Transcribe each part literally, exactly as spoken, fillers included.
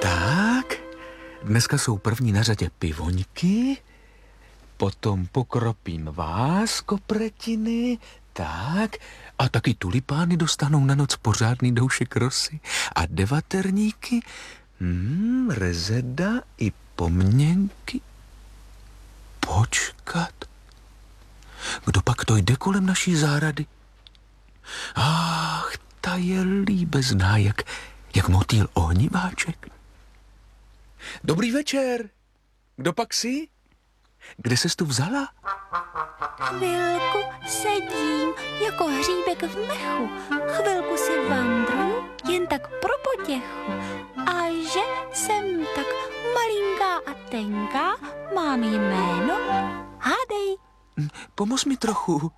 Tak, dneska jsou první na řadě pivoňky, potom pokropím vás, kopretiny, tak, a taky tulipány dostanou na noc pořádný doušek rosy a devaterníky, hmm, rezeda i pomněnky. Počkat, kdo pak to jde kolem naší zahrady? Ach, ta je líbezná, jak, jak motýl ohniváček. Dobrý večer, kdo pak jsi? Kde ses tu vzala? Chvilku sedím jako hříbek v mechu, chvilku si vandruju, jen tak pro potěchu. A že jsem tak malinká a tenká, mám jméno, hádej. Pomoz mi trochu.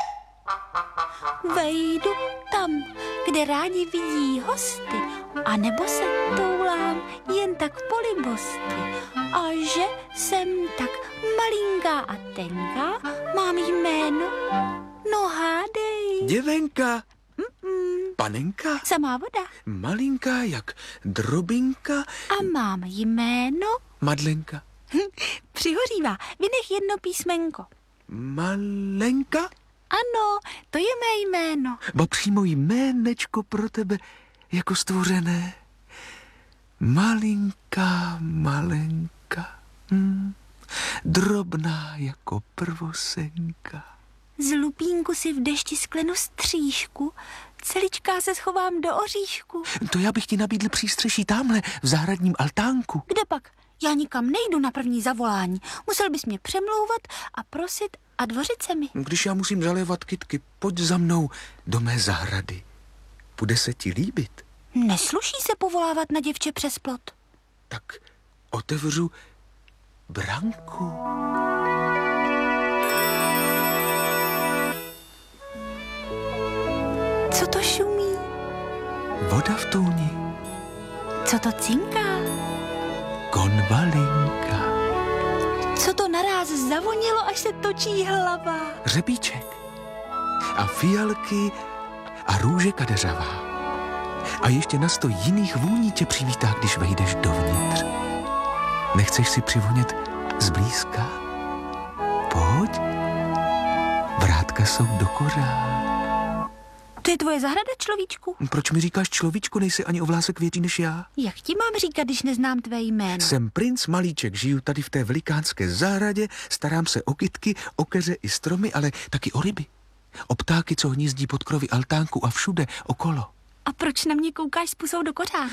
Vejdu tam, kde rádi vidí hosty, anebo se toulám jen tak po libosti. A že jsem tak malinká a tenká, mám jméno, no hádej. Děvenka. Mm-mm. Panenka. Samá voda. Malinká jak drobinka. A mám jméno? Madlenka. Přihořívá, vynech jedno písmenko. Malenka? Ano, to je mé jméno. Ba přímo jménečko pro tebe jako stvořené. Malinká, malenka, hm, drobná jako prvosenka. Z lupínku si v dešti sklenu střížku, celičká se schovám do oříšku. To já bych ti nabídl přístřeší tamhle v zahradním altánku. Kde pak? Já nikam nejdu na první zavolání. Musel bys mě přemlouvat a prosit a dvořit se mi. Když já musím zalévat kytky, pojď za mnou do mé zahrady. Bude se ti líbit. Nesluší se povolávat na děvče přes plot. Tak otevřu branku. Co to šumí? Voda v tůni. Co to cinká? Konvalinka. Co to naráz zavonilo, až se točí hlava? Řebíček. A fialky a růže kadeřavá. A ještě na sto jiných vůní tě přivítá, když vejdeš dovnitř. Nechceš si přivonět zblízka? Pojď. Vrátka jsou do kořán. To je tvoje zahrada, človíčku? Proč mi říkáš človíčku, nejsi ani o vlásek větší než já? Jak ti mám říkat, když neznám tvé jméno? Jsem princ Malíček, žiju tady v té velikánské zahradě, starám se o kytky, o keře i stromy, ale taky o ryby. O ptáky, co hnízdí pod krovy altánku a všude okolo. A proč na mě koukáš s pusou do kořán?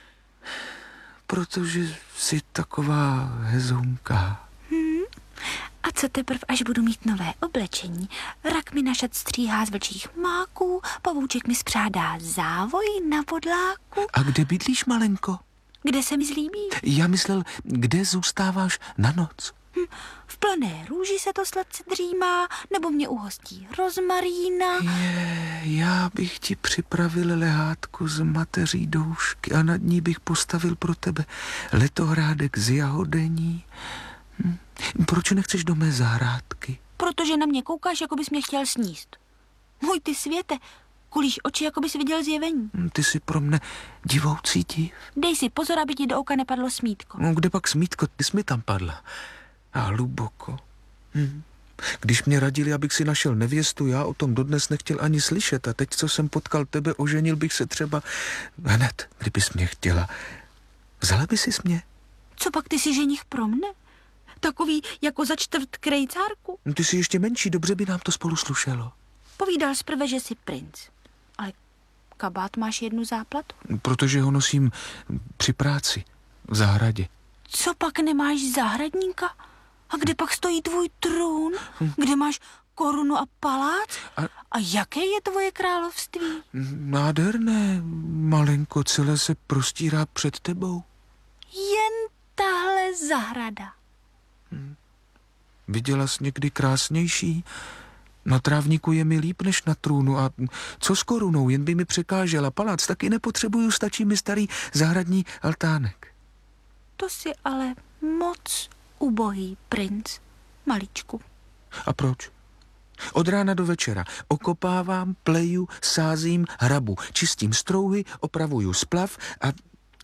Protože jsi taková hezounká. Hmm. A co teprv, až budu mít nové oblečení? Rak mi na šat stříhá z vlčích máků, pavouček mi spřádá závoj na podláku. A kde bydlíš, malenko? Kde se mi zlíbí? Já myslel, kde zůstáváš na noc? Hm, v Plané růži se to sladce dřímá, nebo mě uhostí rozmarína. Je, já bych ti připravil lehátku z mateří doušky a nad ní bych postavil pro tebe letohrádek z jahodení. Hm. Proč nechceš do mé zahrádky? Protože na mě koukáš, jako bys mě chtěl sníst. Můj ty světe, kulíš oči, jako bys viděl zjevení. Hm, ty jsi pro mne divoucí div. Dej si pozor, aby ti do oka nepadlo smítko. No, kde pak smítko? Ty jsi mi tam padla. A hluboko. Hm. Když mě radili, abych si našel nevěstu, já o tom dodnes nechtěl ani slyšet. A teď, co jsem potkal tebe, oženil bych se třeba hned, kdybys mě chtěla. Vzala by sis mě? Co pak ty si ženich pro mne? Takový jako za čtvrt krejcárku? Ty jsi ještě menší, dobře by nám to spolu slušelo. Povídal zprve, že jsi princ. Ale kabát máš jednu záplatu? Protože ho nosím při práci v zahradě. Co pak nemáš zahradníka? A kde pak stojí tvůj trůn? Kde máš korunu a palác? A, a jaké je tvoje království? Nádherné, malenko, celé se prostírá před tebou. Jen tahle zahrada. Hm. Viděla jsi někdy krásnější? Na trávníku je mi líp než na trůnu a co s korunou, jen by mi překážela. Palác taky nepotřebuju, stačí mi starý zahradní altánek. To si ale moc ubohý princ, maličku. A proč? Od rána do večera okopávám, pleju, sázím, hrabu, čistím strouhy, opravuju splav a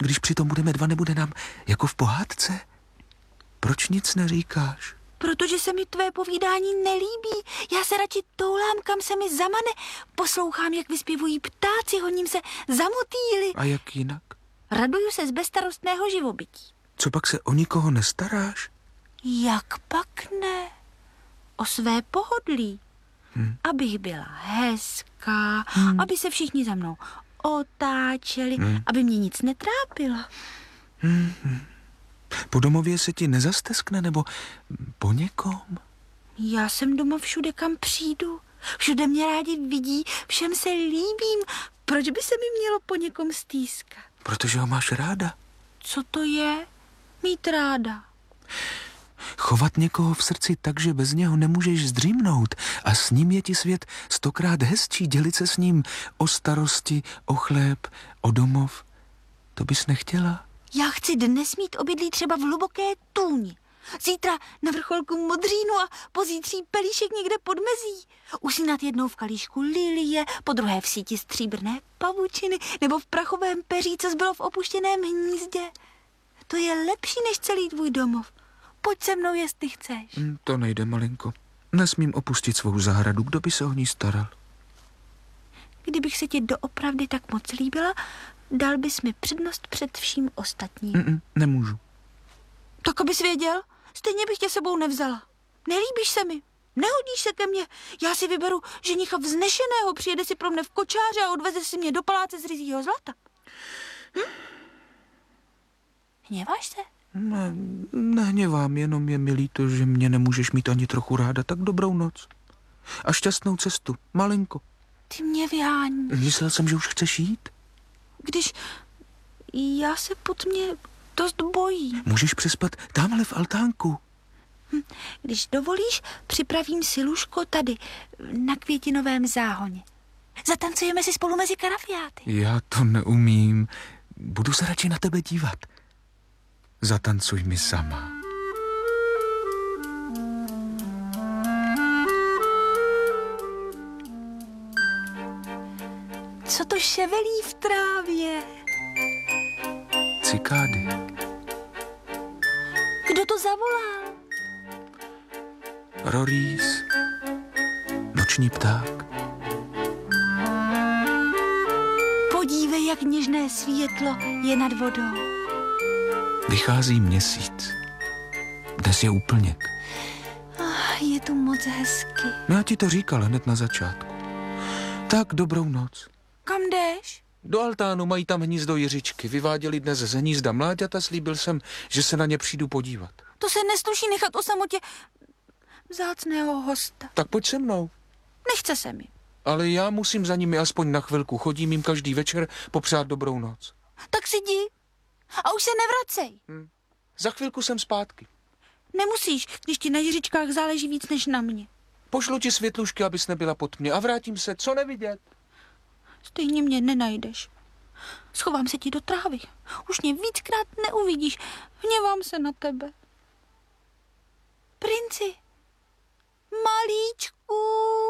Když přitom budeme dva, nebude nám jako v pohádce? Proč nic neříkáš? Protože se mi tvé povídání nelíbí. Já se radši toulám, kam se mi zamane. Poslouchám, jak vyspěvují ptáci, honím se za motýly. A jak jinak? Raduju se z bezstarostného živobytí. Co pak se o nikoho nestaráš? Jak pak ne? O své pohodlí. Hmm. Abych byla hezká, hmm. aby se všichni za mnou otáčeli, hmm. aby mě nic netrápilo. Hmm. Po domově se ti nezasteskne, nebo po někom? Já jsem doma všude, kam přijdu. Všude mě rádi vidí, všem se líbím. Proč by se mi mělo po někom stýskat? Protože ho máš ráda. Co to je? Mít ráda. Chovat někoho v srdci tak, že bez něho nemůžeš zdřímnout a s ním je ti svět stokrát hezčí, dělit se s ním o starosti, o chléb, o domov. To bys nechtěla? Já chci dnes mít obydlí třeba v hluboké tůni. Zítra na vrcholku modřínu a pozítří pelíšek někde pod mezí. Usínat jednou v kalíšku lilie, po druhé v síti stříbrné pavučiny nebo v prachovém peří, co zbylo v opuštěném hnízdě. To je lepší než celý tvůj domov. Pojď se mnou, jestli chceš. Mm, to nejde, malinko. Nesmím opustit svou zahradu. Kdo by se o ní staral? Kdybych se ti doopravdy tak moc líbila, dal bys mi přednost před vším ostatním. Mm-mm, nemůžu. Tak abys věděl, stejně bych tě sebou nevzala. Nelíbíš se mi, nehodíš se ke mně. Já si vyberu ženicha vznešeného, přijede si pro mne v kočáře a odveze si mě do paláce z ryzího zlata. Hm? Hněváš se? Ne, nehněvám, jenom je mi líto, že mě nemůžeš mít ani trochu ráda. Tak dobrou noc. A šťastnou cestu, malinko. Ty mě vyháníš. Myslel jsem, že už chceš jít. Když já se pod mě dost bojím. Můžeš přespat tamhle v altánku. Hm. Když dovolíš, připravím si lůžko tady, na květinovém záhoně. Zatancujeme si spolu mezi karafiáty. Já to neumím. Budu se radši na tebe dívat. Zatancuj mi sama. Co to ševelí v trávě? Cikády. Kdo to zavolal? Rorís. Noční pták. Podívej, jak něžné světlo je nad vodou. Vychází měsíc. Dnes je úplněk. Ah, je tu moc hezky. No, já ti to říkal hned na začátku. Tak dobrou noc. Kam jdeš? Do altánu, mají tam hnízdo Jiřičky. Vyváděli dnes z hnízda mláďata, slíbil jsem, že se na ně přijdu podívat. To se nesluší nechat o samotě vzácného hosta. Tak pojď se mnou. Nechce se mi. Ale já musím za nimi aspoň na chvilku. Chodím jim každý večer popřát dobrou noc. Tak si jdi. A už se nevracej. Hm. Za chvilku jsem zpátky. Nemusíš, když ti na Jiřičkách záleží víc než na mě. Pošlu ti světlušky, abys nebyla pod mě a vrátím se, co nevidět. Stejně mě nenajdeš. Schovám se ti do trávy. Už mě víckrát neuvidíš. Hněvám se na tebe. Princi, malíčku,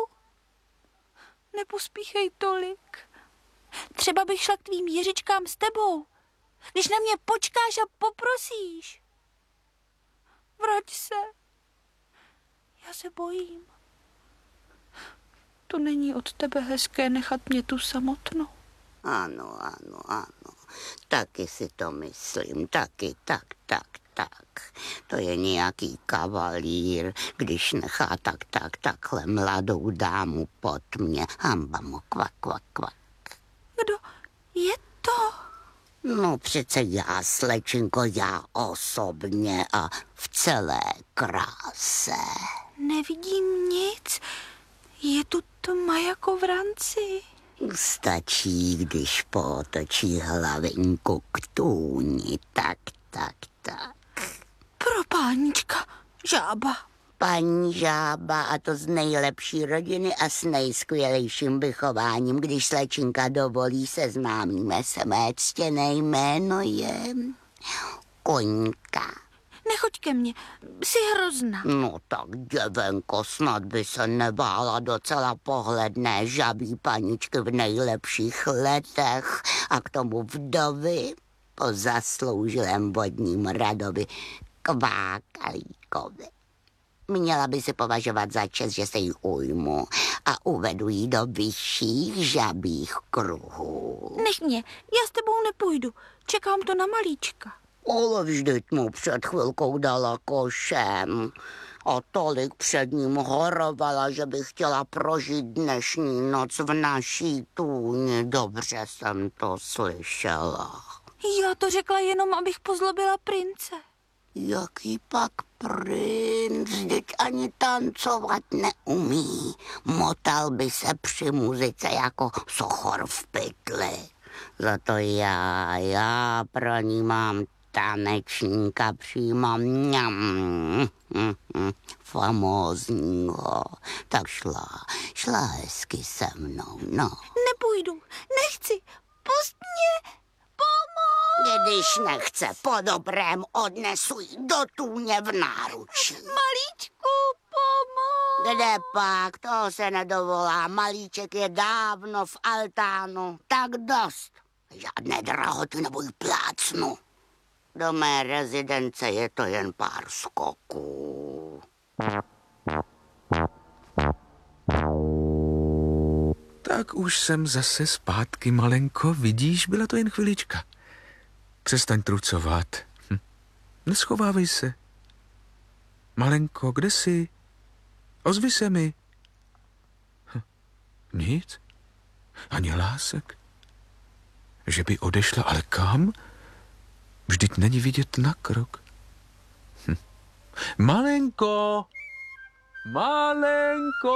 nepospíchej tolik. Třeba bych šla k tvým Jiřičkám s tebou. Když na mě počkáš a poprosíš. Vrať se. Já se bojím. To není od tebe hezké nechat mě tu samotnou. Ano, ano, ano. Taky si to myslím. Taky, tak, tak, tak. To je nějaký kavalír, když nechá tak, tak, takhle mladou dámu pod mě. Hamba mu, kvak, kvak, kvak. Kdo je to? No přece já, slečinko, já osobně a v celé kráse. Nevidím nic. Je tu tma jako v ranci. Stačí, když potočí hlavinku k tůni, tak, tak, tak. Pro pánička, žába. Paní žába, a to z nejlepší rodiny a s nejskvělejším vychováním. Když slečinka dovolí, seznámíme se, mé ctěné jméno je Koňka. Nechoď ke mně, jsi hrozná. No tak, děvenko, snad by se nebála docela pohledné žabí paničky v nejlepších letech a k tomu vdovy. po zasloužilém vodním radovi Kvákalíkovi. Měla by se považovat za čest, že se jí ujmu a uvedu jí do vyšších žabích kruhů. Nech mě, já s tebou nepůjdu. Čekám to na malíčka. Ale vždyť mu před chvilkou dala košem a tolik před ním horovala, že bych chtěla prožít dnešní noc v naší tůni. Dobře jsem to slyšela. Já to řekla jenom, abych pozlobila prince. Jaký pak princ, vždyť ani tancovat neumí. Motal by se při muzice jako sochor v pytli. Za to já, já pro ní mám tanečníka přímo mňam, mm, mm, famózního. Tak šla, šla hezky se mnou, no. Nepůjdu, nechci, pust mě, pomoc! Když nechce po dobrém, odnesu jí do tůně v náručí. Malíčku, pomoc! Kde pak, to se nedovolá, malíček je dávno v altánu, tak dost. Žádné drahoty nebo jí plácnu. Do mé rezidence je to jen pár skoků. Tak už jsem zase zpátky, malenko, vidíš, byla to jen chvilička. Přestaň trucovat. Hm. Neschovávej se. Malenko, kde jsi? Ozvi se mi. Hm. Nic. Ani hlásek. Že by odešla, ale kam? Vždyť není vidět na krok. Hm. Malenko! Malenko!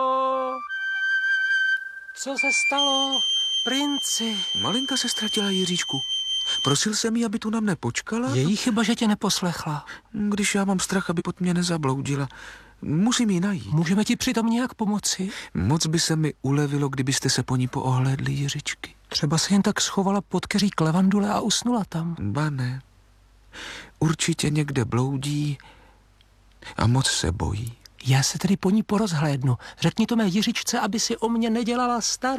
Co se stalo, princi? Malinka se ztratila, Jiříčku. Prosil jsem jí, aby tu na mne počkala. Je jí chyba, že tě neposlechla. Když já mám strach, aby pod mě nezabloudila. Musím ji najít. Můžeme ti přitom nějak pomoci? Moc by se mi ulevilo, kdybyste se po ní poohlédli, Jiřičky. Třeba se jen tak schovala pod keří levandule a usnula tam. Ba ne. Určitě někde bloudí a moc se bojí. Já se tedy po ní porozhlédnu. Řekni to mé Jiřičce, aby si o mě nedělala starost.